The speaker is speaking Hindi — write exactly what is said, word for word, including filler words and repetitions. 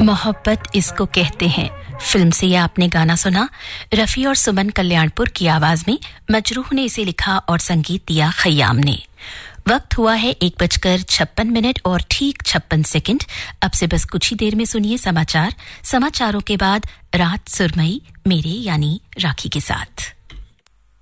मोहब्बत इसको कहते हैं फिल्म से यह आपने गाना सुना। रफी और सुमन कल्याणपुर की आवाज में मजरूह ने इसे लिखा और संगीत दिया खयाम ने। वक्त हुआ है एक बजकर छप्पन मिनट और ठीक छप्पन सेकंड। अब से बस कुछ ही देर में सुनिए समाचार। समाचारों के बाद रात सुरमई मेरे यानी राखी के साथ।